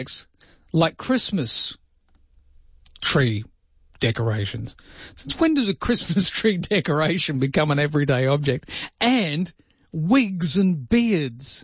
like Christmas tree decorations. Since when does a Christmas tree decoration become an everyday object? And wigs and beards.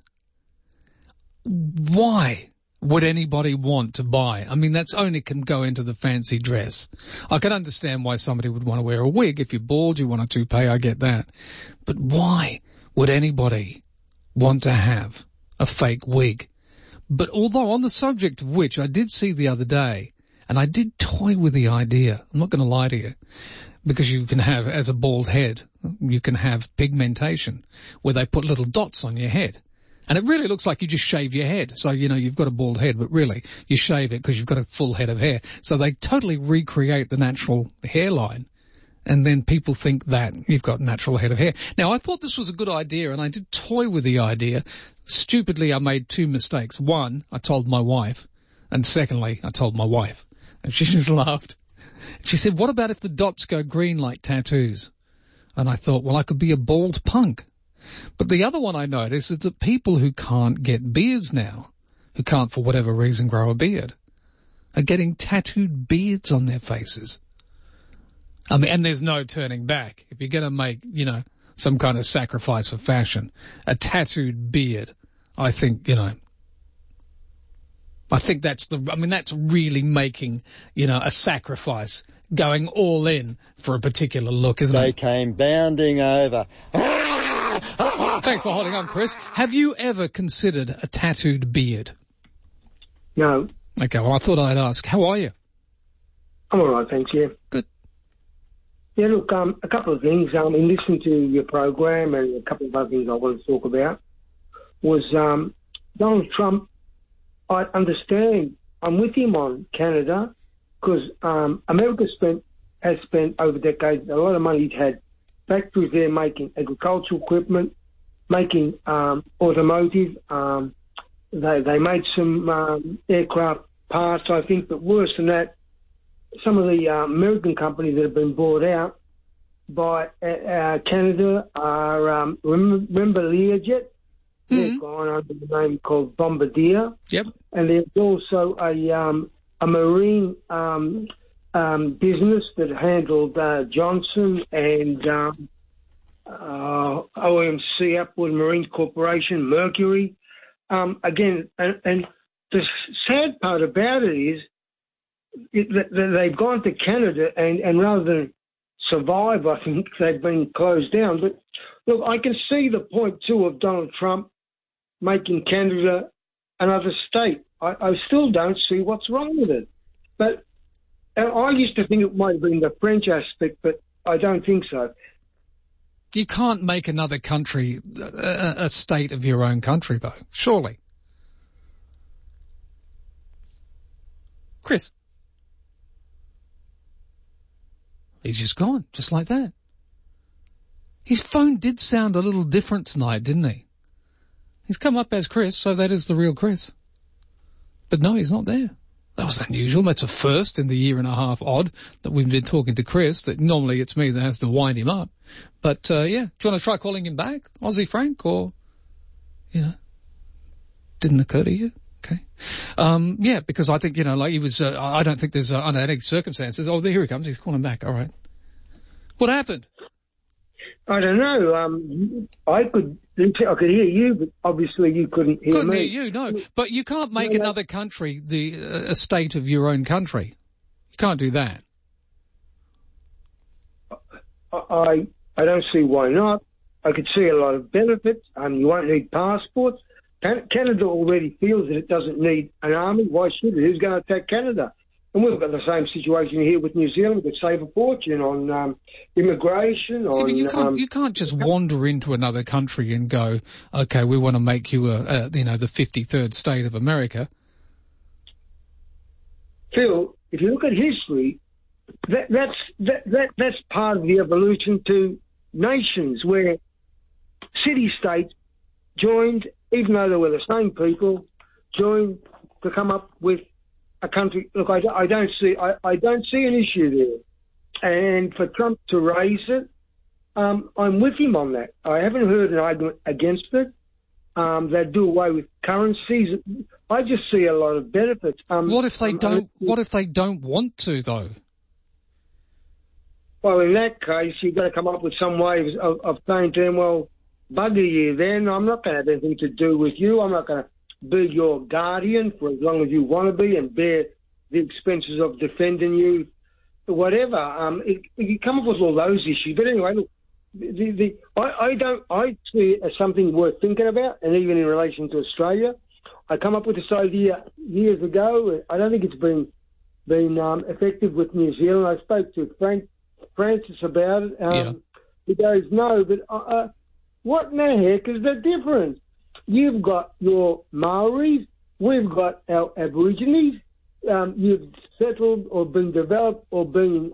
Why would anybody want to buy? I mean, that's only can go into the fancy dress. I can understand why somebody would want to wear a wig. If you're bald, you want a toupee, I get that. But why would anybody want to have a fake wig? But although on the subject of which, I did see the other day, and I did toy with the idea, I'm not going to lie to you, because you can have, as a bald head, you can have pigmentation, where they put little dots on your head. And it really looks like you just shave your head. So, you know, you've got a bald head, but really, you shave it because you've got a full head of hair. So they totally recreate the natural hairline. And then people think that you've got natural head of hair. Now, I thought this was a good idea, and I did toy with the idea. Stupidly, I made two mistakes. One, I told my wife. And secondly, I told my wife. And she just laughed. She said, what about if the dots go green like tattoos? And I thought, well, I could be a bald punk. But the other one I noticed is that people who can't get beards now, who can't for whatever reason grow a beard, are getting tattooed beards on their faces. I mean, and there's no turning back. If you're going to make, you know, some kind of sacrifice for fashion, a tattooed beard, I think, you know, I think that's really making, you know, a sacrifice, going all in for a particular look, isn't it? They came bounding over. Thanks for holding on, Chris. Have you ever considered a tattooed beard? No. Okay, well, I thought I'd ask. How are you? I'm all right, thanks, yeah. Good. Yeah, look, a couple of things. In listening to your program, and a couple of other things I wanted to talk about was Donald Trump. I understand. I'm with him on Canada because America has spent over decades a lot of money. It had factories there making agricultural equipment, making automotive. They made some aircraft parts, I think, but worse than that, some of the American companies that have been bought out by Canada are, remember Learjet? Mm-hmm. They've gone under the name called Bombardier. Yep. And there's also a marine business that handled Johnson and OMC, Upward Marine Corporation, Mercury. Again, and the sad part about it is they've gone to Canada and rather than survive, I think they've been closed down. But look, I can see the point too of Donald Trump making Canada another state. I still don't see what's wrong with it. But I used to think it might have been the French aspect, but I don't think so. You can't make another country a state of your own country, though, surely. Chris? He's just gone, just like that. His phone did sound a little different tonight, didn't he? He's come up as Chris, so that is the real Chris. But no, he's not there. That was unusual. That's a first in the year and a half odd that we've been talking to Chris, that normally it's me that has to wind him up. But, yeah, do you want to try calling him back, Aussie Frank, or, you know, didn't occur to you? Okay. Yeah, because I think, you know, like he was, I don't think there's under any circumstances. Oh, there, here he comes. He's calling back. All right. What happened? I don't know. I could hear you, but obviously you couldn't hear me. Couldn't hear you, no. But you can't make another country a state of your own country. You can't do that. I don't see why not. I could see a lot of benefits. You won't need passports. Canada already feels that it doesn't need an army. Why should it? Who's going to attack Canada? And we've got the same situation here with New Zealand. We could save a fortune on immigration. You can't just wander into another country and go, okay, we want to make you the 53rd state of America. Phil, if you look at history, that's part of the evolution to nations where city-states joined, even though they were the same people, joined to come up with a country. Look, I don't see an issue there, and for Trump to raise it, I'm with him on that. I haven't heard an argument against it. They'd do away with currencies. I just see a lot of benefits. What if they don't? What if they don't want to, though? Well, in that case, you've got to come up with some ways of saying to them, well, bugger you then. I'm not going to have anything to do with you. I'm not going to be your guardian for as long as you want to be and bear the expenses of defending you, whatever. You come up with all those issues. But anyway, look, I see it as something worth thinking about, and even in relation to Australia. I come up with this idea years ago. I don't think it's been effective with New Zealand. I spoke to Francis about it. He goes, no, but what in the heck is the difference? You've got your Maoris, we've got our Aborigines. You've settled or been developed or been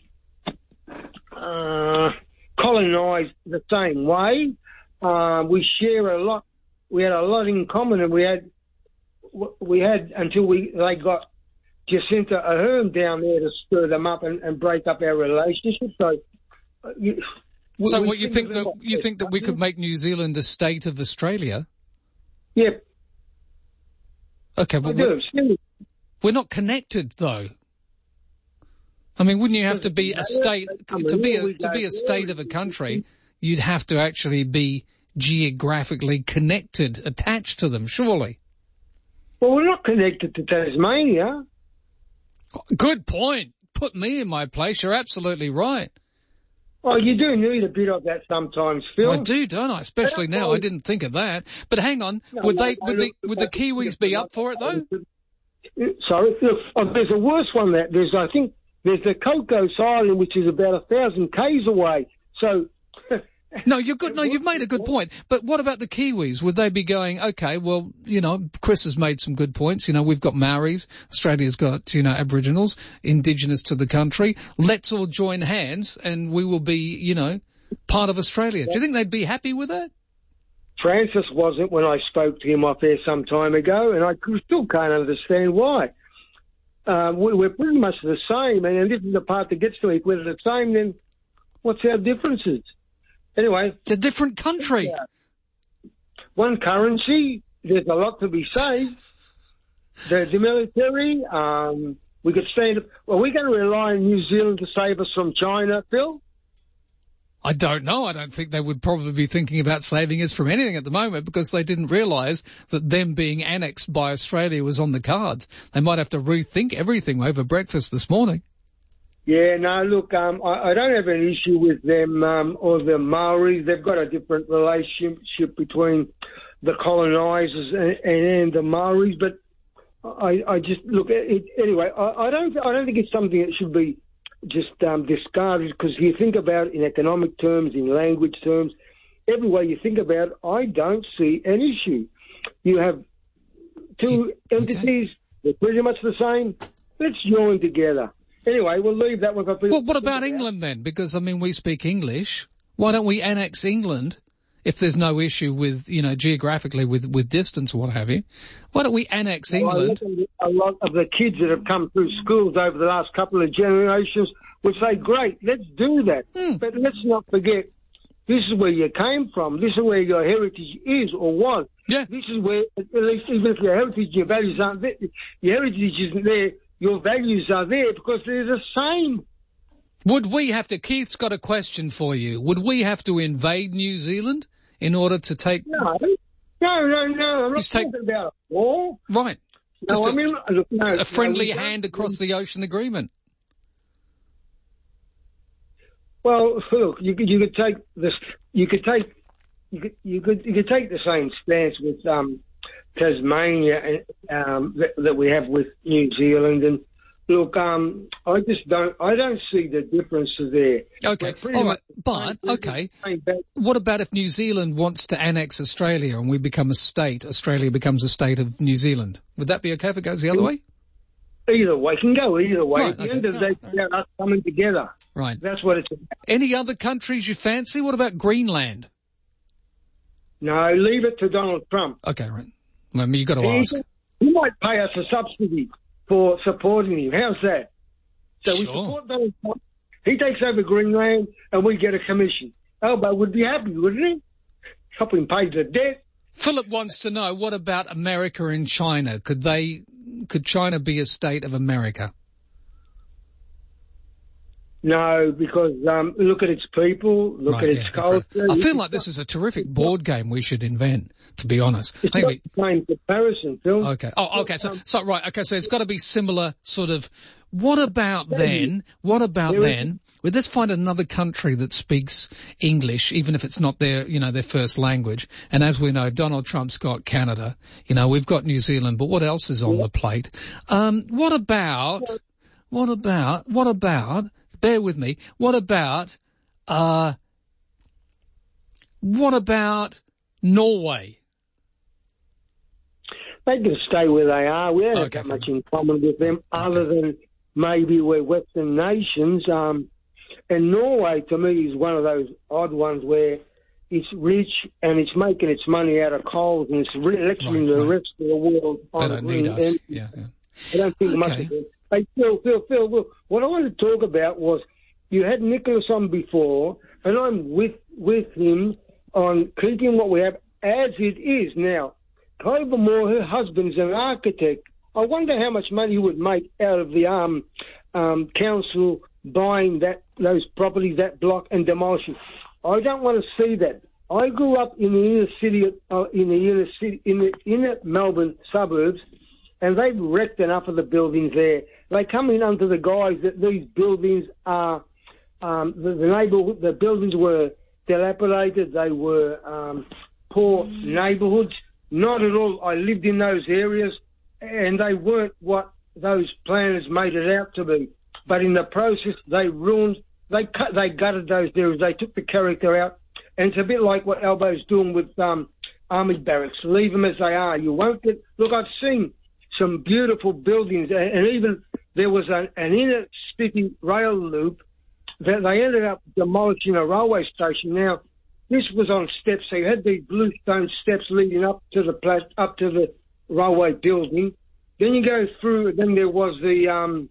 colonised the same way. We share a lot. We had a lot in common, and we had until they got Jacinta Ardern down there to stir them up and break up our relationship. So what you think that we could make New Zealand a state of Australia? Yep. Okay, but we're not connected though. I mean, wouldn't you have to be a state to be a state of a country? You'd have to actually be geographically connected, attached to them, surely. Well, we're not connected to Tasmania. Good point. Put me in my place. You're absolutely right. Oh, you do need a bit of that sometimes, Phil. I do, don't I? Especially now. I didn't think of that. But hang on, would the Kiwis be up for it though? Sorry, look, there's a worse one. I think there's the Cocos Island, which is about 1,000 k's away. So. No, you're good. No, you've made a good point. But what about the Kiwis? Would they be going, okay, well, Chris has made some good points. We've got Maoris. Australia's got, Aboriginals, indigenous to the country. Let's all join hands and we will be, part of Australia. Do you think they'd be happy with that? Francis wasn't when I spoke to him off air some time ago, and I still can't understand why. We're pretty much the same, and this is the part that gets to me. If we're the same, then what's our differences? Anyway. It's a different country. One currency, there's a lot to be saved. The military, we could stand up. Well, we're going to rely on New Zealand to save us from China, Phil? I don't know. I don't think they would probably be thinking about saving us from anything at the moment because they didn't realise that them being annexed by Australia was on the cards. They might have to rethink everything over breakfast this morning. Yeah, no, look, I don't have an issue with them or the Maoris. They've got a different relationship between the colonisers and the Maoris, but I just look at it anyway. I don't think it's something that should be just discarded because you think about it in economic terms, in language terms, every way you think about it, I don't see an issue. You have two entities, they're pretty much the same. Let's join together. Anyway, we'll leave that one for people. Well, what about England then? Because, we speak English. Why don't we annex England if there's no issue with, geographically with distance or what have you? Why don't we annex England? A lot of the kids that have come through schools over the last couple of generations would say, great, let's do that. But let's not forget, this is where you came from. This is where your heritage is or was. Yeah. This is where, at least even if your heritage, your values aren't there, your heritage isn't there, your values are there because they're the same. Would we have to, Keith's got a question for you. Would we have to invade New Zealand in order to take... No. I'm not talking about a war. Right. No, Just a friendly hand across the ocean agreement. Well, look, you could take this. You could take the same stance with Tasmania that we have with New Zealand, and look, I don't see the differences there. Okay, all right, but okay. What about if New Zealand wants to annex Australia and we become a state? Australia becomes a state of New Zealand. Would that be okay if it goes the other way? Either way, can go either way. Right, At the end of the day, it's about us coming together. Right. That's what it's about. Any other countries you fancy? What about Greenland? No, leave it to Donald Trump. Okay, right. Well, you've got to ask. He might pay us a subsidy for supporting him. How's that? So we support Donald Trump. He takes over Greenland and we get a commission. Albo would be happy, wouldn't he? Help him pay the debt. Philip wants to know, what about America and China? Could China be a state of America? No, because look at its people, look at its culture. I feel like this is a terrific board game we should invent, to be honest. It's not the same comparison, Phil. Okay. Oh, okay. So it's got to be similar sort of. What about then? Let's find another country that speaks English, even if it's not their first language. And as we know, Donald Trump's got Canada. We've got New Zealand, but what else is on the plate? What about, bear with me, what about Norway? They can stay where they are. We don't have that much in common with them, other than maybe we're Western nations. And Norway, to me, is one of those odd ones where it's rich and it's making its money out of coal and it's lecturing the rest of the world on the green energy. Yeah. I don't think much of it. Hey, Phil, look, what I wanted to talk about was you had Nicholas on before, and I'm with him on keeping what we have as it is now. Clover Moore, her husband's an architect. I wonder how much money he would make out of the council buying those properties, that block, and demolishing. I don't want to see that. I grew up in the inner Melbourne suburbs, and they've wrecked enough of the buildings there. They come in under the guise that these buildings are the buildings were dilapidated. They were poor neighbourhoods. Not at all. I lived in those areas, and they weren't what those planners made it out to be. But in the process, they gutted those areas. They took the character out, and it's a bit like what Albo's doing with army barracks. Leave them as they are. You won't get. Look, I've seen some beautiful buildings, and even there was an inner city rail loop that they ended up demolishing a railway station. Now, this was on steps, so you had these blue stone steps leading up to the railway building. Then you go through. Then there was the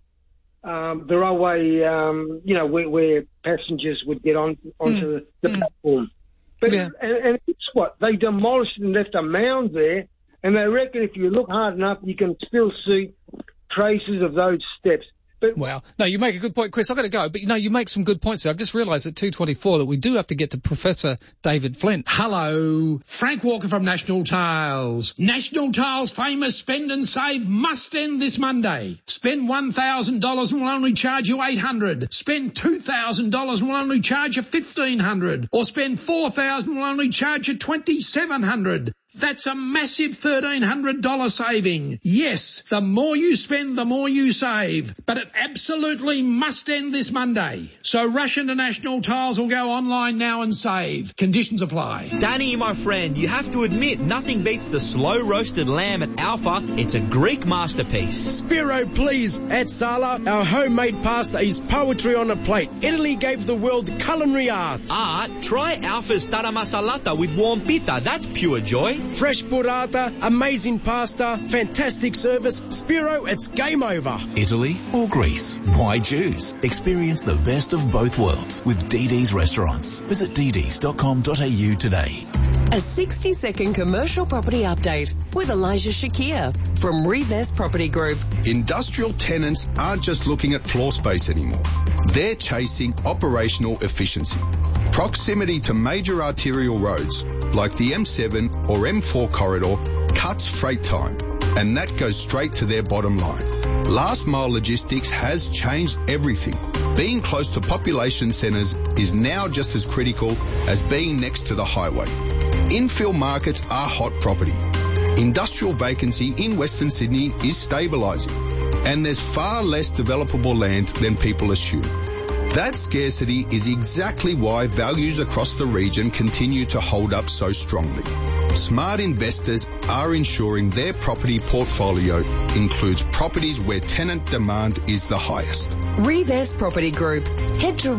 railway, where passengers would get onto the platform. But and it's what they demolished and left a mound there. And they reckon if you look hard enough, you can still see traces of those steps. But well, no, you make a good point, Chris. I've got to go. But, you make some good points there. I've just realised at 2:24 that we do have to get to Professor David Flint. Hello. Frank Walker from National Tiles. National Tiles' famous Spend and Save must end this Monday. Spend $1,000 and we'll only charge you $800. Spend $2,000 and we'll only charge you $1,500. Or spend $4,000 and we'll only charge you $2,700. That's a massive $1,300 saving. Yes, the more you spend, the more you save. But it absolutely must end this Monday. So rush into National Tiles or go online now and save. Conditions apply. Danny, my friend, you have to admit nothing beats the slow roasted lamb at Alpha. It's a Greek masterpiece. Spiro, please. At Sala, our homemade pasta is poetry on a plate. Italy gave the world culinary arts. Try Alpha's tara masalata with warm pita. That's pure joy. Fresh burrata, amazing pasta, fantastic service. Spiro, it's game over. Italy or Greece? Why choose? Experience the best of both worlds with DD's Restaurants. Visit dds.com.au today. A 60-second commercial property update with Elijah Shakir from Revest Property Group. Industrial tenants aren't just looking at floor space anymore. They're chasing operational efficiency. Proximity to major arterial roads like the M7 or M4 corridor cuts freight time, and that goes straight to their bottom line. Last mile logistics has changed everything. Being close to population centres is now just as critical as being next to the highway. Infill markets are hot property. Industrial vacancy in Western Sydney is stabilising, and there's far less developable land than people assume. That scarcity is exactly why values across the region continue to hold up so strongly. Smart investors are ensuring their property portfolio includes properties where tenant demand is the highest. Revest Property Group. Head to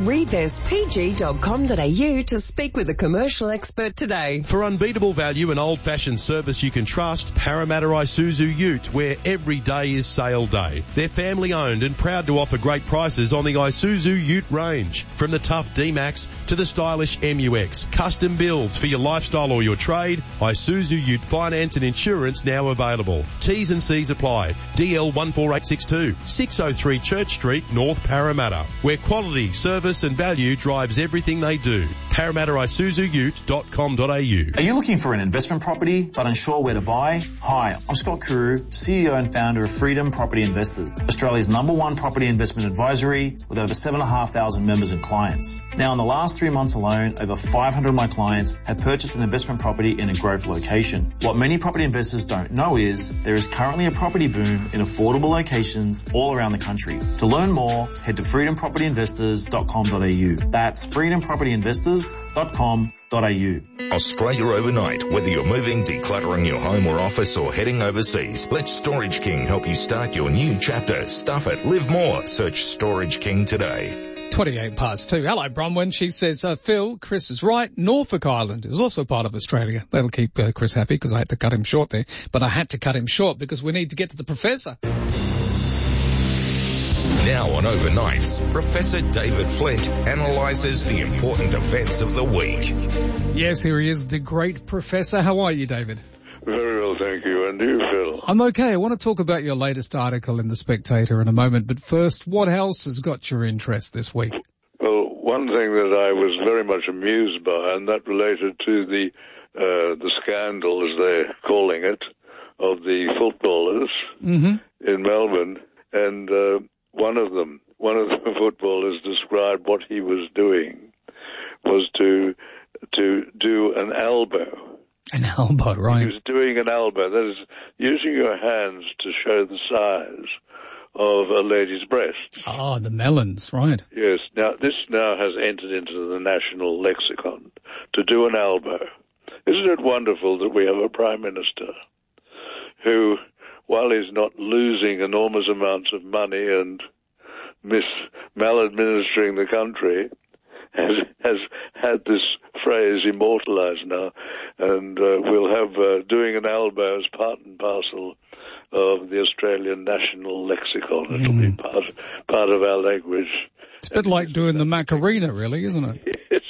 revestpg.com.au to speak with a commercial expert today. For unbeatable value and old-fashioned service you can trust, Parramatta Isuzu Ute, where every day is sale day. They're family-owned and proud to offer great prices on the Isuzu Ute range. From the tough D-Max to the stylish MUX. Custom builds for your lifestyle or your trade, Isuzu Ute Finance and Insurance now available. T's and C's apply. DL 14862, 603 Church Street, North Parramatta, where quality, service and value drives everything they do. ParramattaIsuzuUte.com.au. Are you looking for an investment property but unsure where to buy? Hi, I'm Scott Kuru, CEO and founder of Freedom Property Investors, Australia's #1 property investment advisory with over 7,500 members and clients. Now, in the last 3 months alone, over 500 of my clients have purchased an investment property in a growth location. What many property investors don't know is there is currently a property boom in affordable locations all around the country. To learn more, head to freedompropertyinvestors.com.au. That's freedompropertyinvestors.com.au. Australia Overnight. Whether you're moving, decluttering your home or office, or heading overseas, let Storage King help you start your new chapter. Stuff it, live more. Search Storage King today. 2. Hello, Bronwyn. She says, Phil, Chris is right. Norfolk Island is also part of Australia. That'll keep Chris happy because I had to cut him short there. But I had to cut him short because we need to get to the professor. Now on Overnights, Professor David Flint analyses the important events of the week. Yes, here he is, the great professor. How are you, David? Very well, thank you. And you, Phil? I'm okay. I want to talk about your latest article in The Spectator in a moment. But first, what else has got your interest this week? Well, one thing that I was very much amused by, and that related to the scandal, as they're calling it, of the footballers in Melbourne. And one of the footballers described what he was doing was to do an elbow. An elbow, right. He was doing an elbow. That is, using your hands to show the size of a lady's breasts. Oh, the melons, right. Yes. Now, this now has entered into the national lexicon, to do an elbow. Isn't it wonderful that we have a Prime Minister who, while he's not losing enormous amounts of money and maladministering the country, has had this phrase immortalized now, and we'll have doing an elbow as part and parcel of the Australian national lexicon. It'll be part of our language. It's a bit like doing the Macarena, really, isn't it?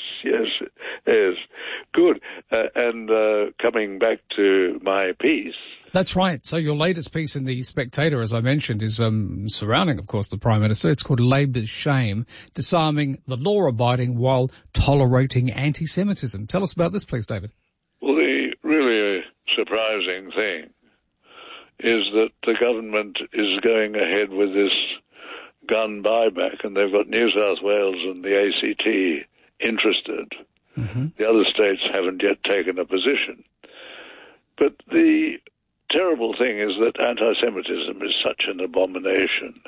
Yes. Good. And coming back to my piece. That's right. So your latest piece in The Spectator, as I mentioned, is surrounding, of course, the Prime Minister. It's called Labour's Shame, Disarming the Law-Abiding While Tolerating Anti-Semitism. Tell us about this, please, David. Well, the really surprising thing is that the government is going ahead with this gun buyback, and they've got New South Wales and the ACT interested. The other states haven't yet taken a position. But the terrible thing is that anti-Semitism is such an abomination,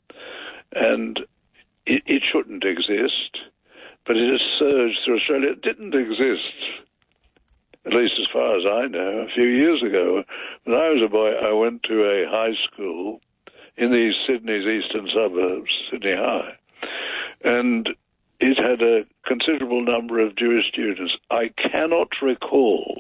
and it shouldn't exist, but it has surged through Australia. It didn't exist, at least as far as I know, a few years ago. When I was a boy, I went to a high school in the Sydney's eastern suburbs, Sydney High, and it had a considerable number of Jewish students. I cannot recall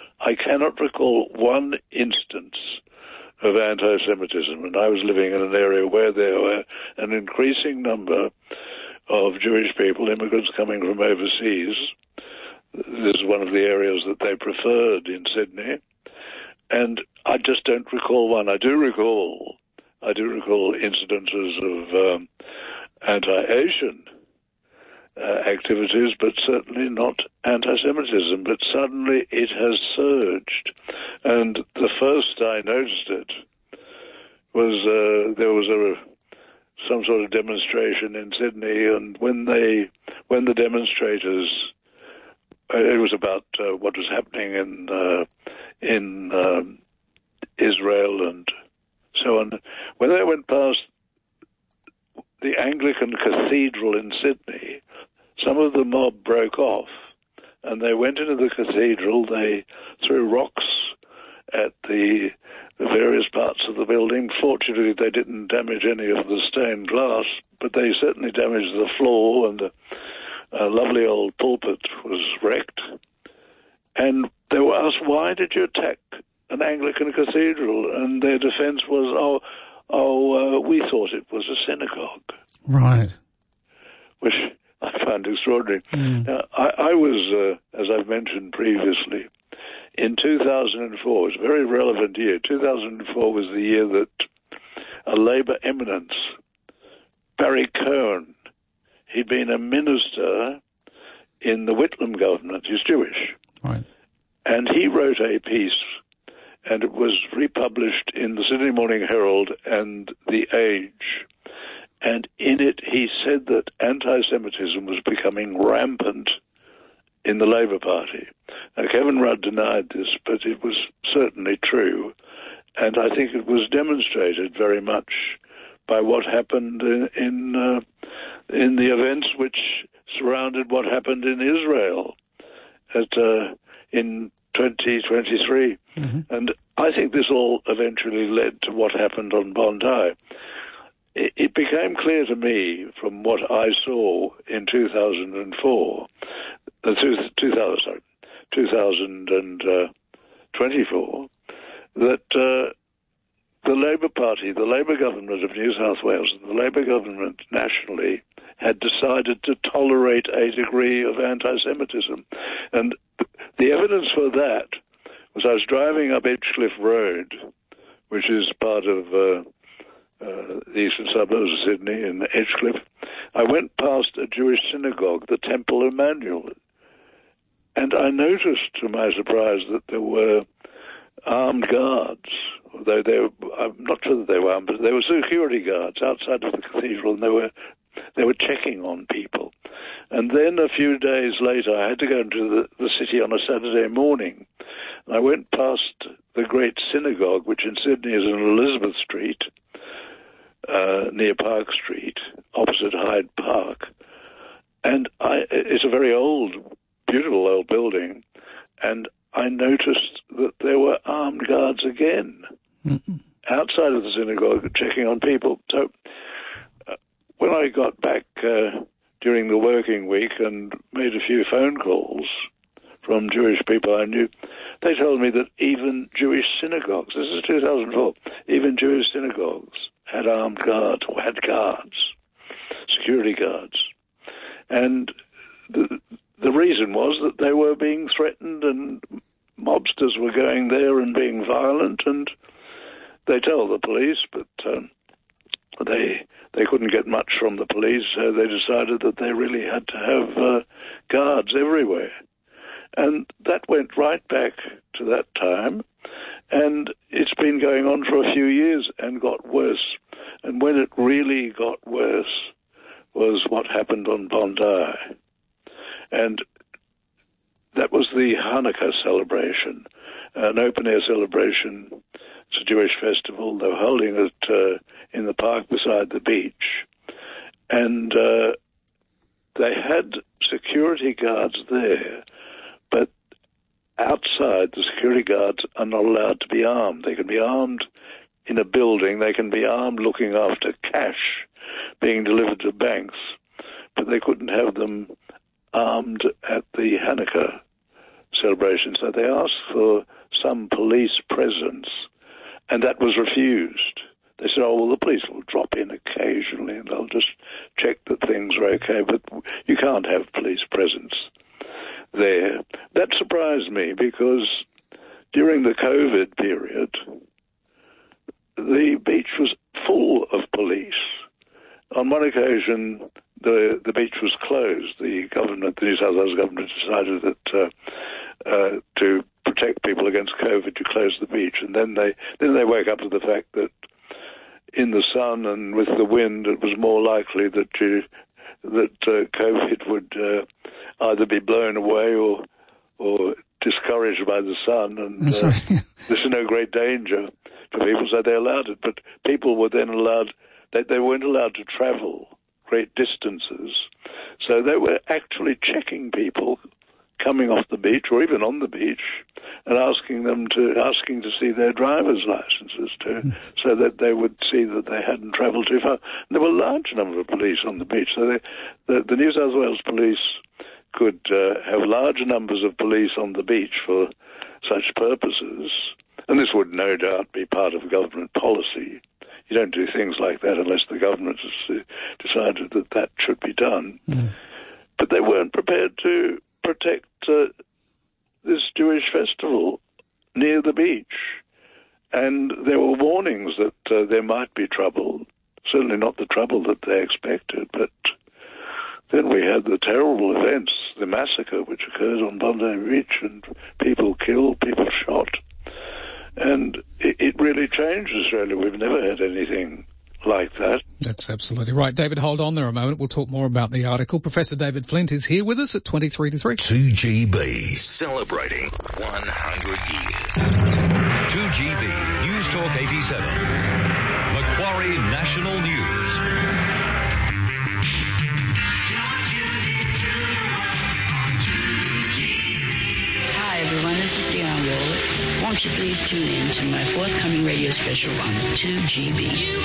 one instance of anti-Semitism, and I was living in an area where there were an increasing number of Jewish people, immigrants coming from overseas. This is one of the areas that they preferred in Sydney, and I just don't recall one. I do recall incidences of anti-Asian activities, but certainly not anti-Semitism. But suddenly it has surged, and the first I noticed it was there was some sort of demonstration in Sydney, and when the demonstrators, it was about what was happening in Israel and so on. When they went past the Anglican Cathedral in Sydney, some of the mob broke off, and they went into the cathedral. They threw rocks at the various parts of the building. Fortunately, they didn't damage any of the stained glass, but they certainly damaged the floor, and a lovely old pulpit was wrecked. And they were asked, why did you attack an Anglican cathedral? And their defense was, we thought it was a synagogue. Right. Which I found extraordinary. Now, I was, as I've mentioned previously, in 2004, it's a very relevant year. 2004 was the year that a Labour eminence, Barry Cohen, he'd been a minister in the Whitlam government. He's Jewish. Right. And he wrote a piece, and it was republished in the Sydney Morning Herald and The Age. And in it, he said that anti-Semitism was becoming rampant in the Labour Party. Now, Kevin Rudd denied this, but it was certainly true. And I think it was demonstrated very much by what happened in the events which surrounded what happened in Israel in 2023. Mm-hmm. And I think this all eventually led to what happened on Bondi. It became clear to me from what I saw in 2024, 2024, that the Labour Party, the Labour government of New South Wales, and the Labour government nationally had decided to tolerate a degree of anti-Semitism. And the evidence for that was I was driving up Edgecliff Road, which is part of the eastern suburbs of Sydney in Edgecliff. I went past a Jewish synagogue, the Temple Emmanuel, and I noticed, to my surprise, that there were armed guards. I'm not sure that they were armed, but they were security guards outside of the cathedral, and they were checking on people. And then a few days later, I had to go into the city on a Saturday morning. And I went past the great synagogue, which in Sydney is in Elizabeth Street, near Park Street, opposite Hyde Park. And it's a very old, beautiful old building. And I noticed that there were armed guards again outside of the synagogue checking on people. So when I got back during the working week and made a few phone calls from Jewish people I knew, they told me that even Jewish synagogues, this is 2004, even Jewish synagogues had armed guards or had guards, security guards. And the reason was that they were being threatened and mobsters were going there and being violent, and they told the police, but they couldn't get much from the police, so they decided that they really had to have guards everywhere. And that went right back to that time, and it's been going on for a few years and got worse. And when it really got worse was what happened on Bondi. And that was the Hanukkah celebration, an open-air celebration. It's a Jewish festival. They were holding it in the park beside the beach. And they had security guards there, but outside, the security guards are not allowed to be armed. They can be armed in a building. They can be armed looking after cash being delivered to banks, but they couldn't have them armed at the Hanukkah celebration. So they asked for some police presence, and that was refused. They said, oh, well, the police will drop in occasionally and they'll just check that things are okay, but you can't have police presence there. That surprised me because during the COVID period, the beach was full of police. On one occasion, the beach was closed. The New South Wales government decided that to protect people against COVID, to close the beach, and then they wake up to the fact that in the sun and with the wind, it was more likely that COVID would either be blown away or discouraged by the sun, and there's no great danger for people, so they allowed it. But people were then allowed, they weren't allowed to travel great distances, so they were actually checking people coming off the beach or even on the beach and asking to see their driver's licenses so that they would see that they hadn't travelled too far. And there were a large number of police on the beach, so the New South Wales police could have large numbers of police on the beach for such purposes, and this would no doubt be part of government policy. You don't do things like that unless the government has decided that that should be done. Mm. But they weren't prepared to protect this Jewish festival. near the beach. And there were warnings that there might be trouble, certainly not the trouble that they expected, but then we had the terrible events, the massacre which occurred on Bondi Beach, and people killed, people shot. And it really changed Australia. We've never had anything like that. That's absolutely right. David, hold on there a moment. We'll talk more about the article. Professor David Flint is here with us at 23 to 3. 2GB, celebrating 100 years. 2GB, News Talk 87. Macquarie National News. Hi everyone, this is Dionne Warwick. Won't you please tune in to my forthcoming radio special on 2GB.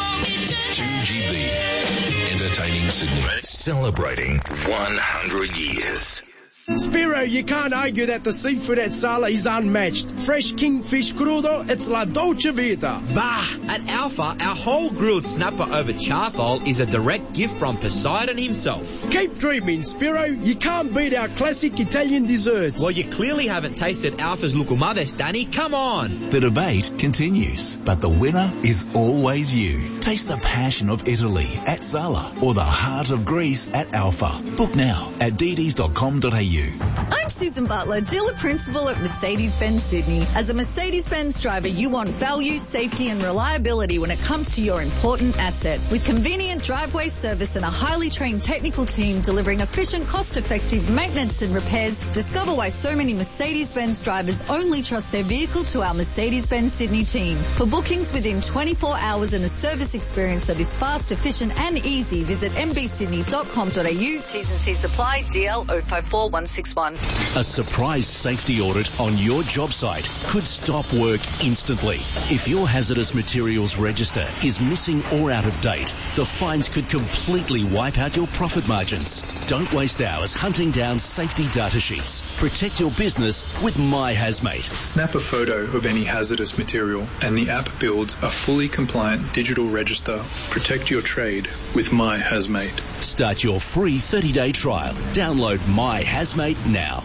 2GB, entertaining Sydney. Celebrating 100 years. Spiro, you can't argue that the seafood at Sala is unmatched. Fresh kingfish crudo, it's la dolce vita. Bah! At Alpha, our whole grilled snapper over charcoal is a direct gift from Poseidon himself. Keep dreaming, Spiro. You can't beat our classic Italian desserts. Well, you clearly haven't tasted Alpha's Lucumades, Danny. Come on! The debate continues, but the winner is always you. Taste the passion of Italy at Sala or the heart of Greece at Alpha. Book now at dd's.com.au. I'm Susan Butler, dealer principal at Mercedes-Benz Sydney. As a Mercedes-Benz driver, you want value, safety and reliability when it comes to your important asset. With convenient driveway service and a highly trained technical team delivering efficient, cost-effective maintenance and repairs, discover why so many Mercedes-Benz drivers only trust their vehicle to our Mercedes-Benz Sydney team. For bookings within 24 hours and a service experience that is fast, efficient and easy, visit mbsydney.com.au. T's and C's apply. DL 054161. A surprise safety audit on your job site could stop work instantly. If your hazardous materials register is missing or out of date, the fines could completely wipe out your profit margins. Don't waste hours hunting down safety data sheets. Protect your business with My Hazmate. Snap a photo of any hazardous material and the app builds a fully compliant digital register. Protect your trade with My Hazmate. Start your free 30-day trial. Download My Hazmate now.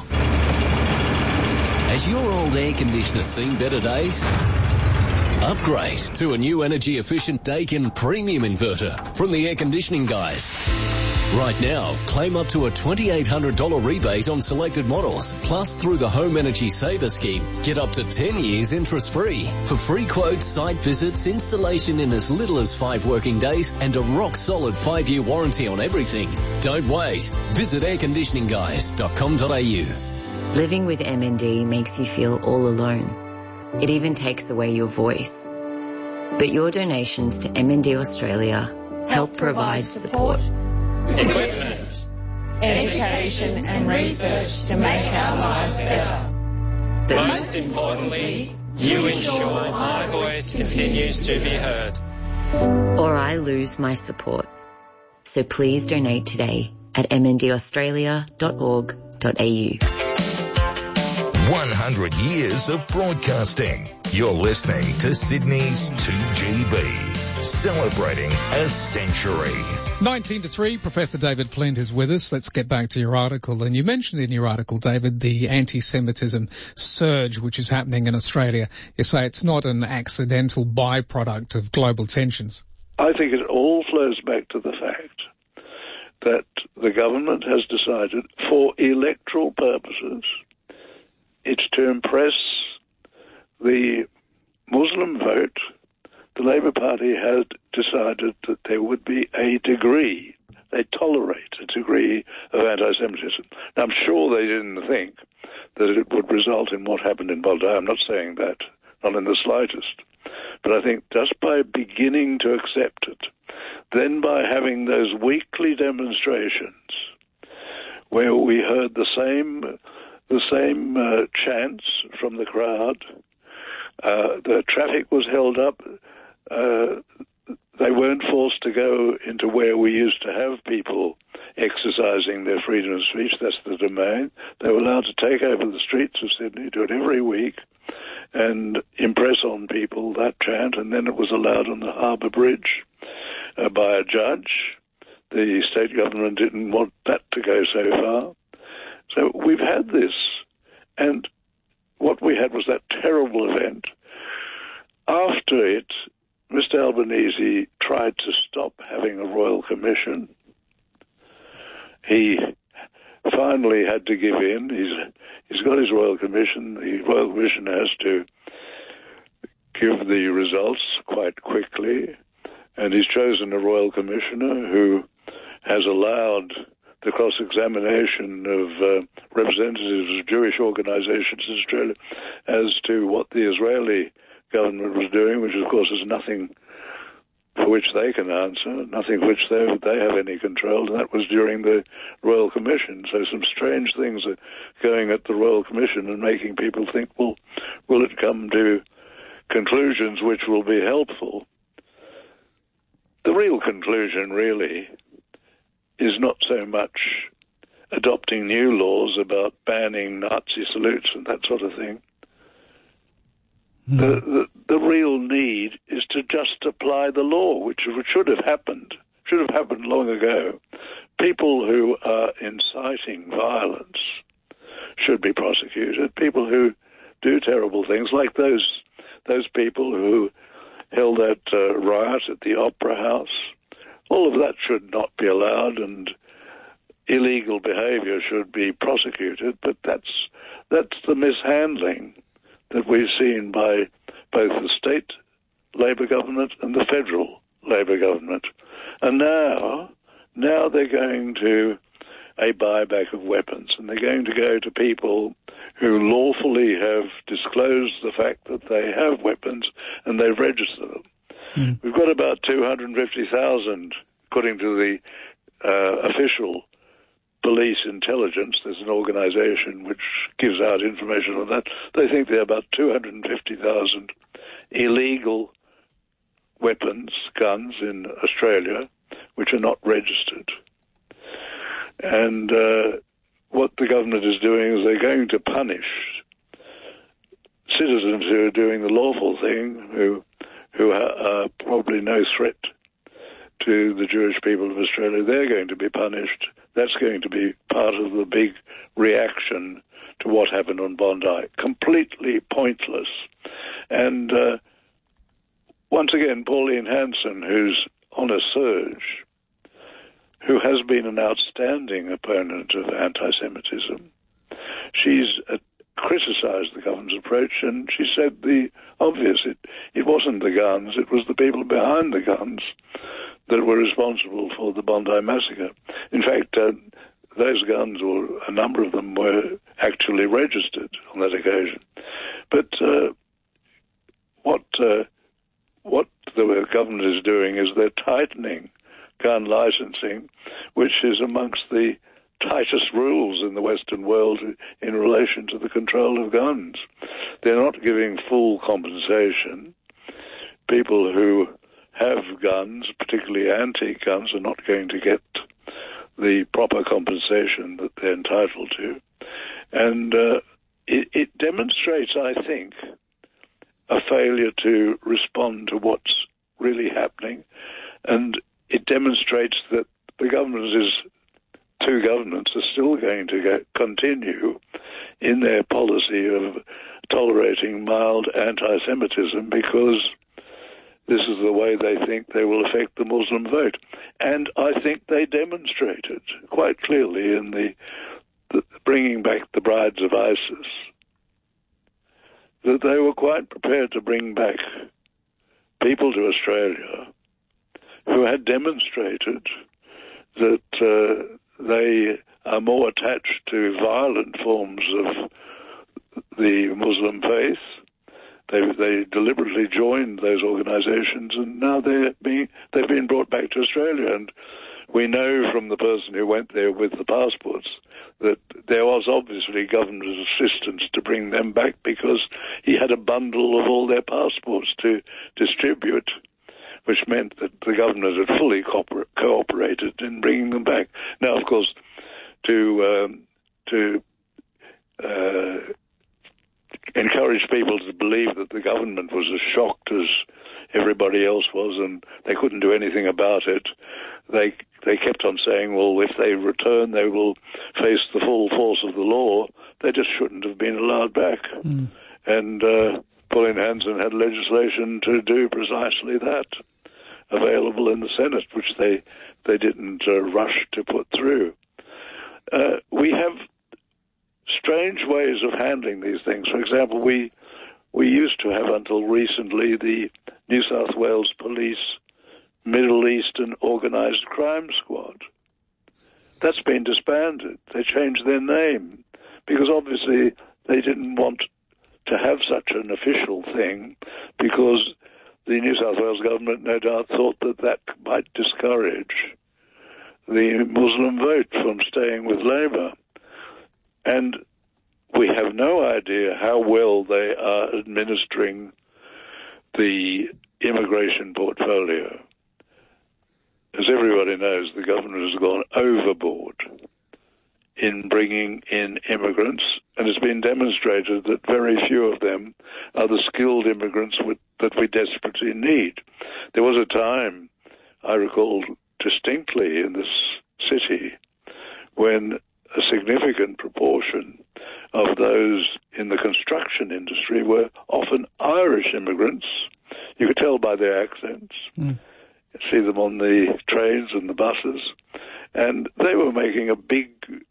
Has your old air conditioner seen better days? Upgrade to a new energy-efficient Daikin premium inverter from the Air Conditioning Guys. Right now, claim up to a $2,800 rebate on selected models. Plus, through the Home Energy Saver Scheme, get up to 10 years interest-free. For free quotes, site visits, installation in as little as 5 working days, and a rock-solid 5-year warranty on everything. Don't wait. Visit airconditioningguys.com.au. Living with MND makes you feel all alone. It even takes away your voice. But your donations to MND Australia help provide support, equipment, education and research to make our lives better. But most importantly, you ensure my voice continues to be heard. Or I lose my support. So please donate today at mndaustralia.org.au. 100 years of broadcasting. You're listening to Sydney's 2GB, celebrating a century. 19 to 3, Professor David Flint is with us. Let's get back to your article. And you mentioned in your article, David, the anti-Semitism surge which is happening in Australia. You say it's not an accidental byproduct of global tensions. I think it all flows back to the fact that the government has decided, for electoral purposes, it's to impress the Muslim vote. The Labour Party had decided that there would be a degree, they tolerate a degree of anti-Semitism. Now, I'm sure they didn't think that it would result in what happened in Bondi. I'm not saying that, not in the slightest. But I think just by beginning to accept it, then by having those weekly demonstrations where we heard the same chants from the crowd, the traffic was held up. They weren't forced to go into where we used to have people exercising their freedom of speech. That's the Domain. They were allowed to take over the streets of Sydney, do it every week, and impress on people that chant, and then it was allowed on the Harbour Bridge by a judge. The state government didn't want that to go so far. So we've had this, and what we had was that terrible event. After it, Mr. Albanese tried to stop having a Royal Commission. He finally had to give in. He's got his Royal Commission. The Royal Commission has to give the results quite quickly, and he's chosen a Royal Commissioner who has allowed the cross-examination of representatives of Jewish organizations in Australia as to what the Israeli government was doing, which of course is nothing for which they can answer, nothing for which they have any control, and that was during the Royal Commission. So some strange things are going at the Royal Commission and making people think, well, will it come to conclusions which will be helpful? The real conclusion really is not so much adopting new laws about banning Nazi salutes and that sort of thing. The real need is to just apply the law, which should have happened long ago. People who are inciting violence should be prosecuted. People who do terrible things, like those people who held that riot at the Opera House, all of that should not be allowed, and illegal behaviour should be prosecuted. But that's the mishandling that we've seen by both the state Labor government and the federal Labor government. And now they're going to a buyback of weapons, and they're going to go to people who lawfully have disclosed the fact that they have weapons and they've registered them. We've got about 250,000, according to the official police intelligence. There's an organization which gives out information on that. They think there are about 250,000 illegal weapons, guns in Australia, which are not registered. And what the government is doing is they're going to punish citizens who are doing the lawful thing, who are probably no threat to the Jewish people of Australia. They're going to be punished. That's going to be part of the big reaction to what happened on Bondi. Completely pointless. And once again, Pauline Hanson, who's on a surge, who has been an outstanding opponent of anti-Semitism, she's criticised the government's approach, and she said the obvious. It wasn't the guns, it was the people behind the guns that were responsible for the Bondi massacre. In fact, those guns, or a number of them, were actually registered on that occasion. But what the government is doing is they're tightening gun licensing, which is amongst the tightest rules in the Western world in relation to the control of guns. They're not giving full compensation. People who have guns, particularly antique guns, are not going to get the proper compensation that they're entitled to. And it demonstrates, I think, a failure to respond to what's really happening, and it demonstrates that the two governments are still going to continue in their policy of tolerating mild anti-Semitism, because this is the way they think they will affect the Muslim vote. And I think they demonstrated quite clearly in the bringing back the brides of ISIS that they were quite prepared to bring back people to Australia who had demonstrated that they are more attached to violent forms of the Muslim faith. They deliberately joined those organizations, and now they've been brought back to Australia. And we know from the person who went there with the passports that there was obviously government assistance to bring them back, because he had a bundle of all their passports to distribute, which meant that the government had fully cooperated in bringing them back. Now, of course, to encourage people to believe that the government was as shocked as everybody else was and they couldn't do anything about it, they kept on saying, well, if they return, they will face the full force of the law. They just shouldn't have been allowed back. And Pauline Hanson had legislation to do precisely that, available in the Senate, which they didn't rush to put through. We have strange ways of handling these things. For example, we used to have until recently the New South Wales Police Middle Eastern Organised Crime Squad. That's been disbanded. They changed their name because obviously they didn't want to have such an official thing because the New South Wales government no doubt thought that might discourage the Muslim vote from staying with Labor. And we have no idea how well they are administering the immigration portfolio. As everybody knows, the government has gone overboard in bringing in immigrants, and it's been demonstrated that very few of them are the skilled immigrants that we desperately need. There was a time, I recall distinctly in this city, when a significant proportion of those in the construction industry were often Irish immigrants. You could tell by their accents. See them on the trains and the buses, and they were making a big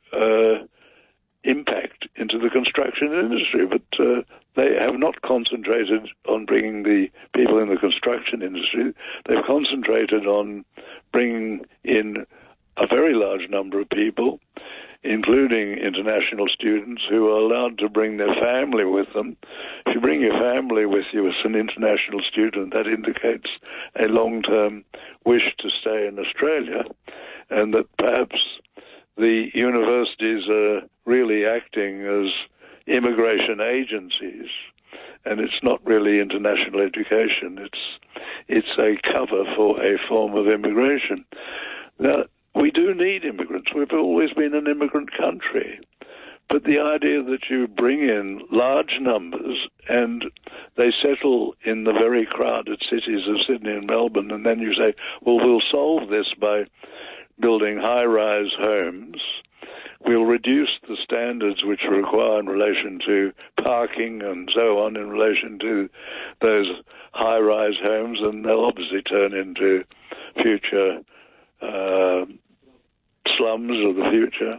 impact into the construction industry, but they have not concentrated on bringing the people in the construction industry. They've concentrated on bringing in a very large number of people, including international students who are allowed to bring their family with them. If you bring your family with you as an international student, that indicates a long-term wish to stay in Australia, and that perhaps the universities are really acting as immigration agencies, and it's not really international education. It's a cover for a form of immigration. Now, we do need immigrants. We've always been an immigrant country. But the idea that you bring in large numbers and they settle in the very crowded cities of Sydney and Melbourne, and then you say, well, we'll solve this by building high-rise homes. We'll reduce the standards which are required in relation to parking and so on in relation to those high-rise homes, and they'll obviously turn into future slums of the future.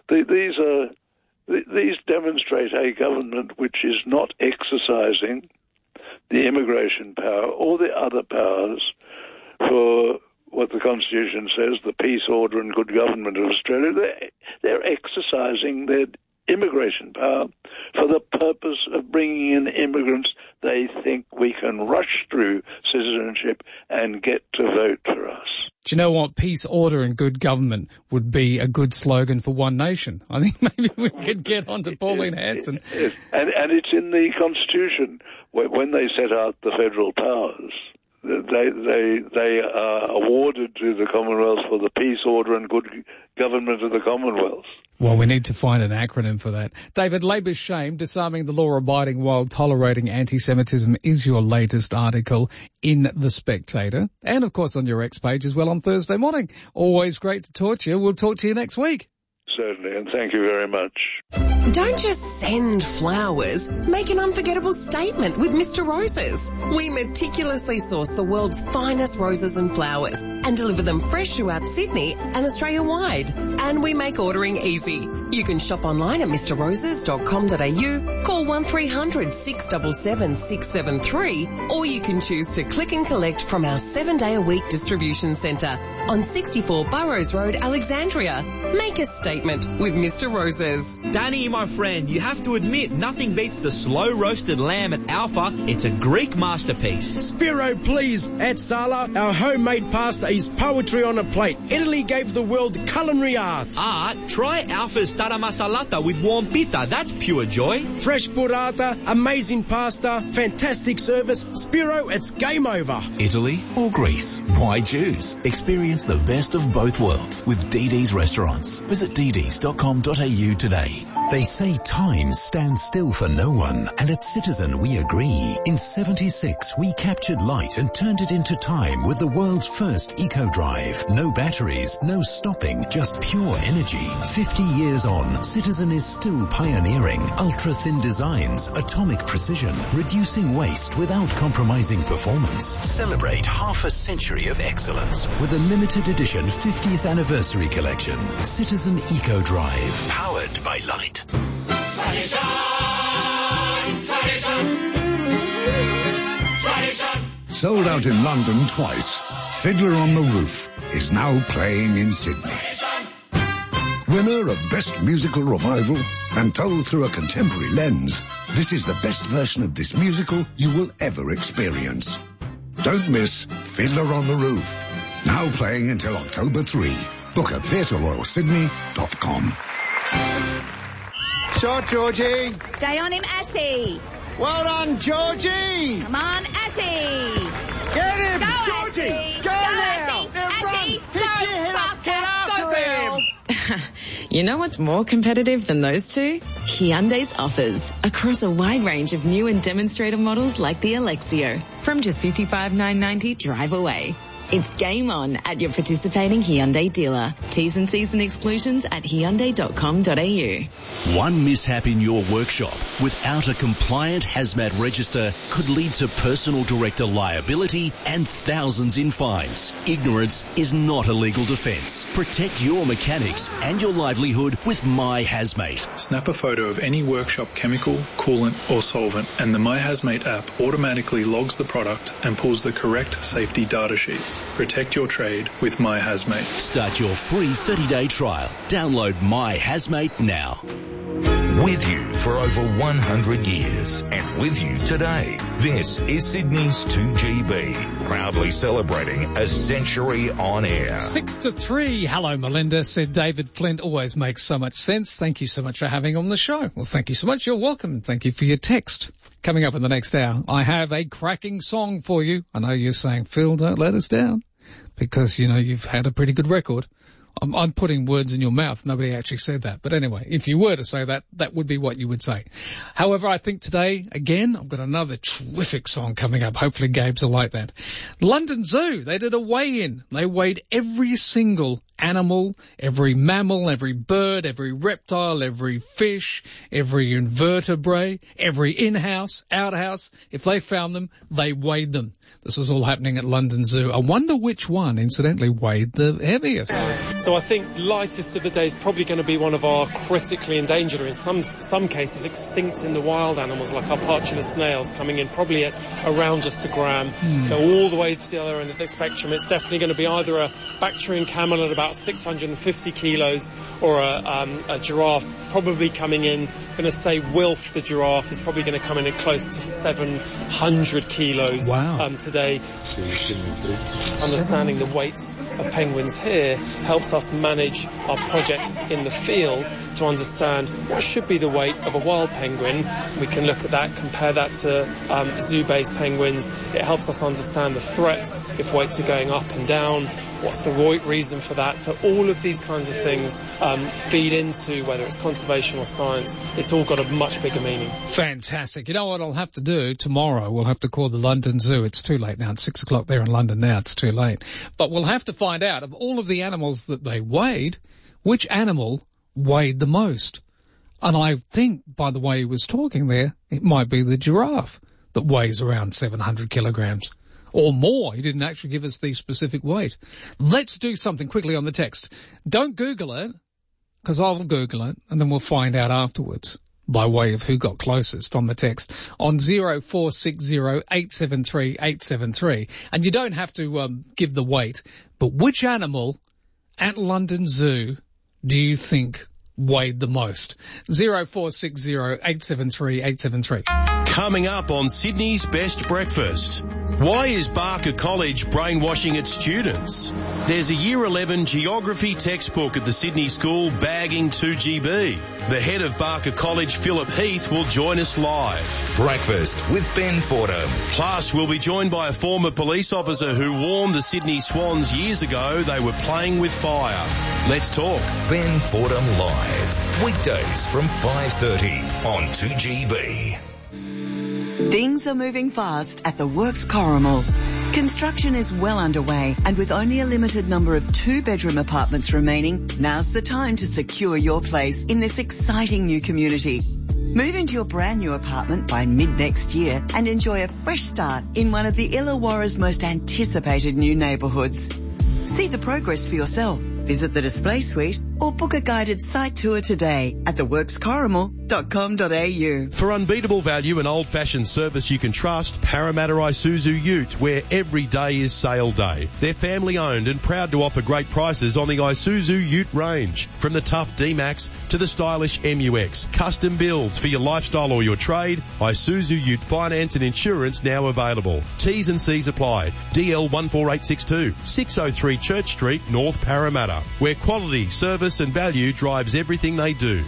These demonstrate a government which is not exercising the immigration power or the other powers for what the Constitution says, the peace, order and good government of Australia. They're exercising their immigration power for the purpose of bringing in immigrants they think we can rush through citizenship and get to vote for us. Do you know what? Peace, order and good government would be a good slogan for One Nation. I think maybe we could get on to Pauline Hanson. And it's in the Constitution. When they set out the federal powers, they are awarded to the Commonwealth for the peace, order and good government of the Commonwealth. Well, we need to find an acronym for that. David, Labor's shame, disarming the law-abiding while tolerating anti-Semitism is your latest article in The Spectator. And, of course, on your X page as well on Thursday morning. Always great to talk to you. We'll talk to you next week. Certainly, and thank you very much. Don't just send flowers. Make an unforgettable statement with Mr. Roses. We meticulously source the world's finest roses and flowers and deliver them fresh throughout Sydney and Australia-wide. And we make ordering easy. You can shop online at mrroses.com.au, call 1300 677 673, or you can choose to click and collect from our 7-day-a-week distribution centre on 64 Burrows Road, Alexandria. Make a statement with Mr. Roses. Danny, my friend, you have to admit nothing beats the slow roasted lamb at Alpha. It's a Greek masterpiece. Spiro, please. At Sala, our homemade pasta is poetry on a plate. Italy gave the world culinary art. Try Alpha's tara masalata with warm pita. That's pure joy. Fresh burrata, amazing pasta, fantastic service. Spiro, it's game over. Italy or Greece? Why choose? Experience Experience the best of both worlds with DD's Restaurants. Visit dd's.com.au today. They say time stands still for no one, and at Citizen we agree. In 76, we captured light and turned it into time with the world's first eco-drive. No batteries, no stopping, just pure energy. 50 years on, Citizen is still pioneering ultra-thin designs, atomic precision, reducing waste without compromising performance. Celebrate half a century of excellence with a limited edition 50th anniversary collection. Citizen eco-drive, powered by light. Tradition, tradition, tradition. Sold out in London twice, Fiddler on the Roof is now playing in Sydney. Winner of Best Musical Revival and told through a contemporary lens, this is the best version of this musical you will ever experience. Don't miss Fiddler on the Roof. Now playing until October 3. Book at theatreroyalsydney.com. Shot, Georgie. Stay on him, Ashy. Well done, Georgie. Come on, Ashy. Get him, Go, Georgie. Ashy. Go now. Ashy. Pick your head up. Get after him. You know what's more competitive than those two? Hyundai's offers across a wide range of new and demonstrator models like the Alexio from just $55,990 drive away. It's game on at your participating Hyundai dealer. T's and C's and exclusions at Hyundai.com.au. One mishap in your workshop without a compliant hazmat register could lead to personal director liability and thousands in fines. Ignorance is not a legal defence. Protect your mechanics and your livelihood with My Hazmate. Snap a photo of any workshop chemical, coolant or solvent and the My Hazmate app automatically logs the product and pulls the correct safety data sheets. Protect your trade with My Hazmate. Start your free 30-day trial. Download My Hazmate now. With you for over 100 years and with you today. This is Sydney's 2GB, proudly celebrating a century on air. 6 to 3. Hello, Melinda, said David Flint. Always makes so much sense. Thank you so much for having on the show. Well, thank you so much. You're welcome. Thank you for your text. Coming up in the next hour, I have a cracking song for you. I know you're saying, Phil, don't let us down, because, you know, you've had a pretty good record. I'm putting words in your mouth. Nobody actually said that. But anyway, if you were to say that, that would be what you would say. However, I think today, again, I've got another terrific song coming up. Hopefully Gabe's will like that. London Zoo, they did a weigh-in. They weighed every single animal, every mammal, every bird, every reptile, every fish, every invertebrate, every in-house, out-house. If they found them, they weighed them. This was all happening at London Zoo. I wonder which one, incidentally, weighed the heaviest. So I think lightest of the day is probably going to be one of our critically endangered, or in some cases extinct in the wild animals, like our partula snails, coming in probably at around just a gram. Go all the way to the other end of the spectrum. It's definitely going to be either a Bactrian camel at about 650 kilos or a giraffe probably coming in. I'm going to say Wilf, the giraffe, is probably going to come in at close to 700 kilos today. Understanding the weights of penguins here helps us manage our projects in the field to understand what should be the weight of a wild penguin. We can look at that, compare that to zoo-based penguins. It helps us understand the threats, if weights are going up and down, what's the right reason for that. So all of these kinds of things feed into whether it's conservation or science. It's all got a much bigger meaning. Fantastic. You know what I'll have to do tomorrow? We'll have to call the London Zoo. It's too late now. It's 6 o'clock there in London now. It's too late. But we'll have to find out, of all of the animals that they weighed, which animal weighed the most. And I think, by the way he was talking there, it might be the giraffe that weighs around 700 kilograms. Or more. He didn't actually give us the specific weight. Let's do something quickly on the text. Don't Google it, because I'll Google it, and then we'll find out afterwards by way of who got closest on the text on 0460873873. And you don't have to give the weight, but which animal at London Zoo do you think weighed the most. 0460 873 873. Coming up on Sydney's Best Breakfast. Why is Barker College brainwashing its students? There's a Year 11 geography textbook at the Sydney school bagging 2GB. The head of Barker College, Philip Heath, will join us live. Breakfast with Ben Fordham. Plus, we'll be joined by a former police officer who warned the Sydney Swans years ago they were playing with fire. Let's talk. Ben Fordham Live. Weekdays from 5:30 on 2GB. Things are moving fast at the Works Corrimal. Construction is well underway, and with only a limited number of 2-bedroom apartments remaining, now's the time to secure your place in this exciting new community. Move into your brand new apartment by mid-next year and enjoy a fresh start in one of the Illawarra's most anticipated new neighbourhoods. See the progress for yourself. Visit the display suite or book a guided site tour today at theworkscorrimal.com.au. For unbeatable value and old-fashioned service you can trust, Parramatta Isuzu Ute, where every day is sale day. They're family-owned and proud to offer great prices on the Isuzu Ute range. From the tough D-Max to the stylish MUX. Custom builds for your lifestyle or your trade. Isuzu Ute finance and insurance now available. T's and C's apply. DL 14862, 603 Church Street, North Parramatta, where quality, service and value drives everything they do.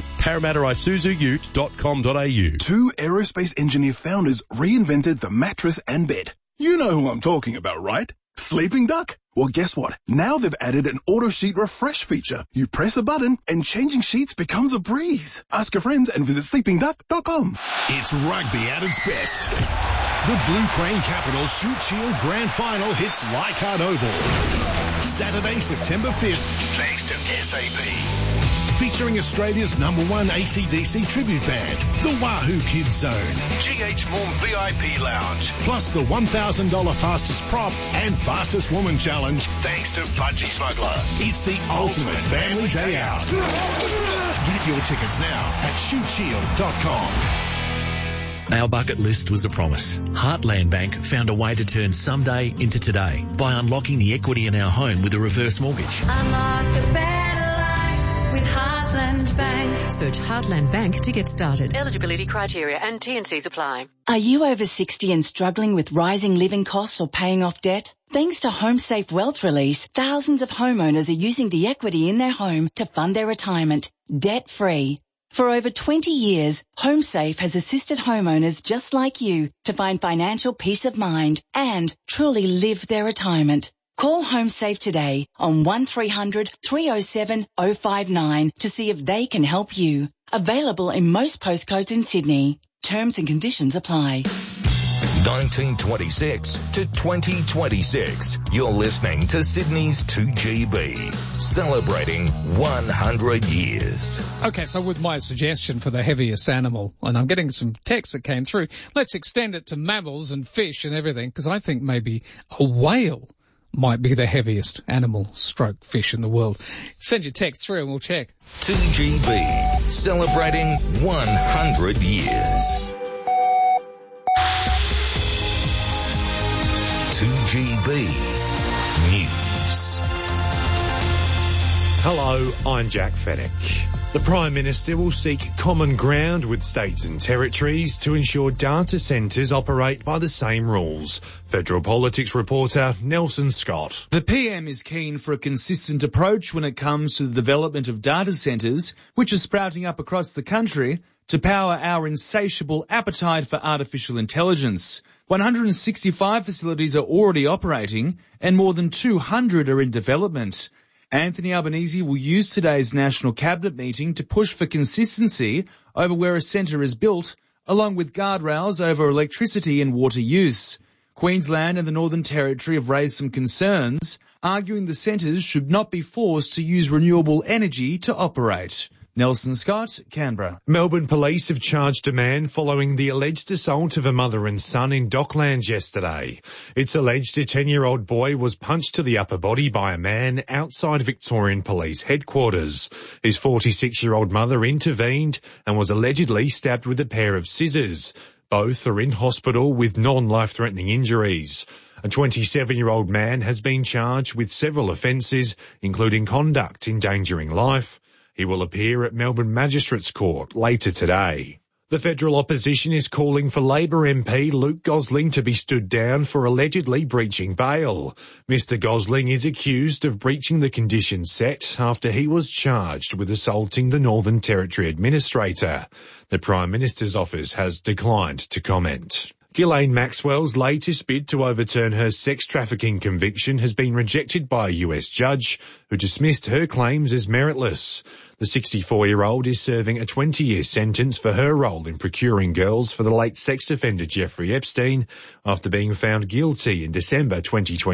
ParramattaIsuzuUte.com.au. 2 aerospace engineer founders reinvented the mattress and bed. You know who I'm talking about, right? Sleeping Duck? Well, guess what? Now they've added an auto sheet refresh feature. You press a button and changing sheets becomes a breeze. Ask your friends and visit sleepingduck.com. It's rugby at its best. The Blue Crane Capitals Shoot Shield Grand Final hits Leichhardt Oval. Saturday, September 5th, thanks to SAP. Featuring Australia's #1 AC/DC tribute band, the Wahoo Kids Zone, GH Moom VIP Lounge, plus the $1,000 fastest prop and fastest woman challenge, thanks to Budgie Smuggler. It's the ultimate family day out. Get your tickets now at shootshield.com. Our bucket list was a promise. Heartland Bank found a way to turn someday into today by unlocking the equity in our home with a reverse mortgage. Unlock a better life with Heartland Bank. Search Heartland Bank to get started. Eligibility criteria and T&Cs apply. Are you over 60 and struggling with rising living costs or paying off debt? Thanks to HomeSafe Wealth Release, thousands of homeowners are using the equity in their home to fund their retirement, debt-free. For over 20 years, HomeSafe has assisted homeowners just like you to find financial peace of mind and truly live their retirement. Call HomeSafe today on 1300 307 059 to see if they can help you. Available in most postcodes in Sydney. Terms and conditions apply. 1926 to 2026. You're listening to Sydney's 2GB, celebrating 100 years. Okay, so with my suggestion for the heaviest animal, and I'm getting some texts that came through, let's extend it to mammals and fish and everything, because I think maybe a whale might be the heaviest animal stroke fish in the world. Send your text through and we'll check. 2GB, celebrating 100 years. 2GB News. Hello, I'm Jack Fennick. The Prime Minister will seek common ground with states and territories to ensure data centres operate by the same rules. Federal Politics reporter Nelson Scott. The PM is keen for a consistent approach when it comes to the development of data centres, which are sprouting up across the country to power our insatiable appetite for artificial intelligence. 165 facilities are already operating and more than 200 are in development. Anthony Albanese will use today's National Cabinet meeting to push for consistency over where a centre is built, along with guardrails over electricity and water use. Queensland and the Northern Territory have raised some concerns, arguing the centres should not be forced to use renewable energy to operate. Nelson Scott, Canberra. Melbourne police have charged a man following the alleged assault of a mother and son in Docklands yesterday. It's alleged a 10-year-old boy was punched to the upper body by a man outside Victorian Police headquarters. His 46-year-old mother intervened and was allegedly stabbed with a pair of scissors. Both are in hospital with non-life-threatening injuries. A 27-year-old man has been charged with several offences, including conduct endangering life, He will appear at Melbourne Magistrates Court later today. The federal opposition is calling for Labor MP Luke Gosling to be stood down for allegedly breaching bail. Mr Gosling is accused of breaching the conditions set after he was charged with assaulting the Northern Territory Administrator. The Prime Minister's office has declined to comment. Ghislaine Maxwell's latest bid to overturn her sex trafficking conviction has been rejected by a US judge who dismissed her claims as meritless. The 64-year-old is serving a 20-year sentence for her role in procuring girls for the late sex offender Jeffrey Epstein after being found guilty in December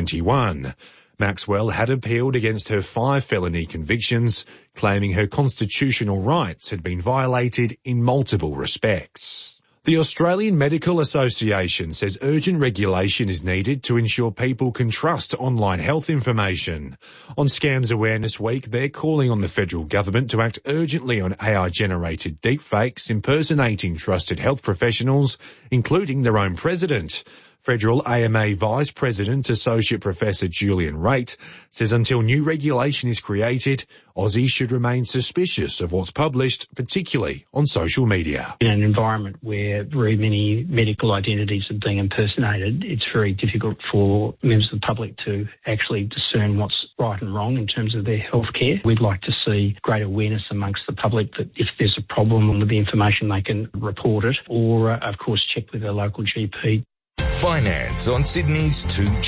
2021. Maxwell had appealed against her 5 felony convictions, claiming her constitutional rights had been violated in multiple respects. The Australian Medical Association says urgent regulation is needed to ensure people can trust online health information. On Scams Awareness Week, they're calling on the federal government to act urgently on AI-generated deepfakes impersonating trusted health professionals, including their own president. Federal AMA Vice President Associate Professor Julian Raitt says until new regulation is created, Aussies should remain suspicious of what's published, particularly on social media. In an environment where very many medical identities are being impersonated, it's very difficult for members of the public to actually discern what's right and wrong in terms of their healthcare. We'd like to see great awareness amongst the public that if there's a problem with the information, they can report it or, of course, check with their local GP. Finance on Sydney's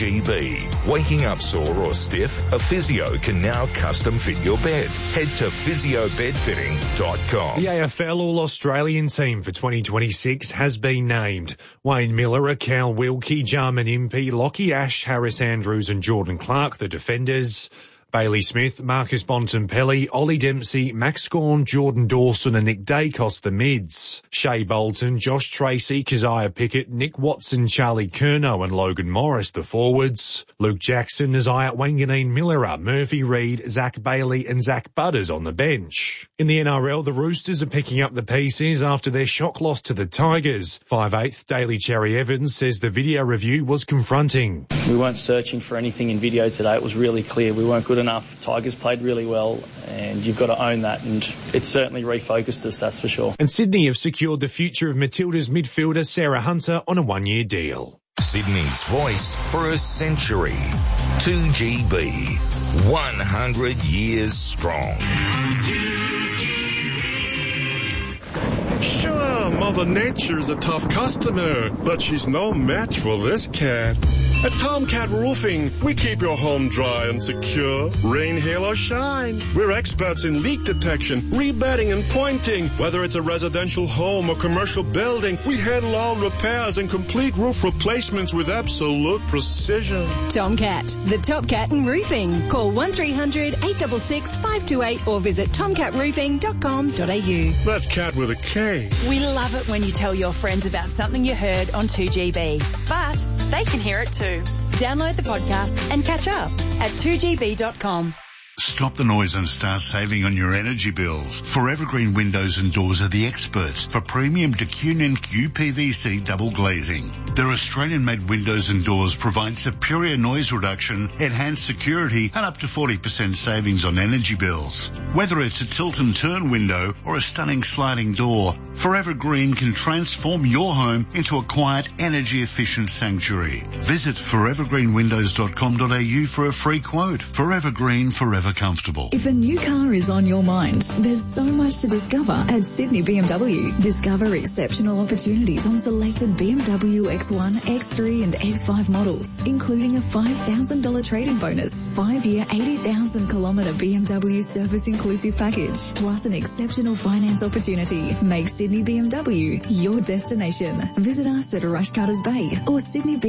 2GB. Waking up sore or stiff? A physio can now custom fit your bed. Head to physiobedfitting.com. The AFL All-Australian team for 2026 has been named. Wayne Miller, Cal Wilkie, Jarman Impey, Lockie Ash, Harris Andrews and Jordan Clark, the defenders. Bailey Smith, Marcus Bontempelli, Ollie Dempsey, Max Gawn, Jordan Dawson and Nick Dacos, the mids. Shea Bolton, Josh Tracy, Keziah Pickett, Nick Watson, Charlie Curnow and Logan Morris, the forwards. Luke Jackson, Isaiah Wanganeen Millera, Murphy Reid, Zach Bailey and Zach Butters on the bench. In the NRL, the Roosters are picking up the pieces after their shock loss to the Tigers. 5/8 Daly Cherry Evans says the video review was confronting. We weren't searching for anything in video today. It was really clear we weren't good enough. Tigers played really well and you've got to own that, and it certainly refocused us, that's for sure. And Sydney have secured the future of Matilda's midfielder Sarah Hunter on a 1-year deal. Sydney's voice for a century. 2GB. 100 years strong. Sure, Mother Nature's a tough customer, but she's no match for this cat. At Tomcat Roofing, we keep your home dry and secure, rain, hail, or shine. We're experts in leak detection, rebedding, and pointing. Whether it's a residential home or commercial building, we handle all repairs and complete roof replacements with absolute precision. Tomcat, the top cat in roofing. Call 1300 866 528 or visit tomcatroofing.com.au. That's cat with a K. We love it when you tell your friends about something you heard on 2GB, but they can hear it too. Download the podcast and catch up at 2gb.com. Stop the noise and start saving on your energy bills. Forever Green Windows and Doors are the experts for premium Decunion QPVC double glazing. Their Australian-made windows and doors provide superior noise reduction, enhanced security, and up to 40% savings on energy bills. Whether it's a tilt and turn window or a stunning sliding door, Forever Green can transform your home into a quiet, energy-efficient sanctuary. Visit forevergreenwindows.com.au for a free quote. Forever Green, forever comfortable. If a new car is on your mind, there's so much to discover at Sydney BMW. Discover exceptional opportunities on selected BMW X1, X3 and X5 models, including a $5,000 trade-in bonus, 5-year 80,000 kilometre BMW service inclusive package, plus an exceptional finance opportunity. Make Sydney BMW your destination. Visit us at Rushcutters Bay or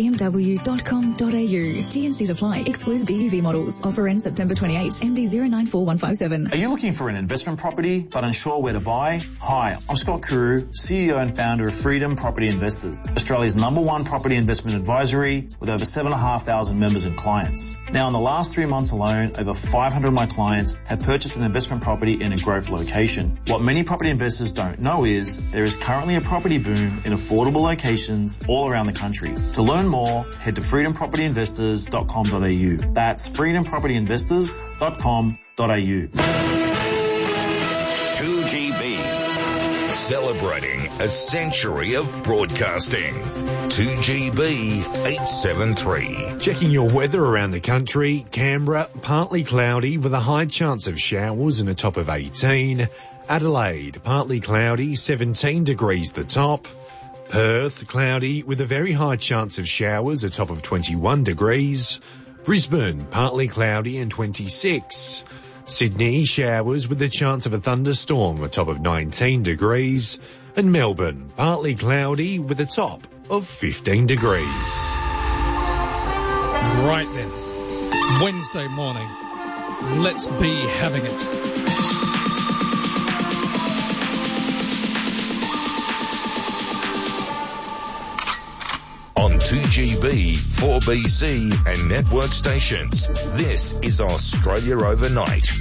sydneybmw.com.au. T&Cs apply. Excludes BEV models. Offer ends September 28. MD 094157. Are you looking for an investment property but unsure where to buy? Hi, I'm Scott Carew, CEO and founder of Freedom Property Investors, Australia's #1 property investment advisory with over 7,500 members and clients. Now, in the last 3 months alone, over 500 of my clients have purchased an investment property in a growth location. What many property investors don't know is there is currently a property boom in affordable locations all around the country. To learn more, head to freedompropertyinvestors.com.au. That's freedompropertyinvestors.com.au. 2GB. Celebrating a century of broadcasting. 2GB 873. Checking your weather around the country. Canberra, partly cloudy with a high chance of showers and a top of 18. Adelaide, partly cloudy, 17 degrees the top. Perth, cloudy with a very high chance of showers, a top of 21 degrees. Brisbane, partly cloudy and 26. Sydney, showers with a chance of a thunderstorm, a top of 19 degrees. And Melbourne, partly cloudy with a top of 15 degrees. Right then. Wednesday morning. Let's be having it. On 2GB, 4BC and network stations. This is Australia Overnight.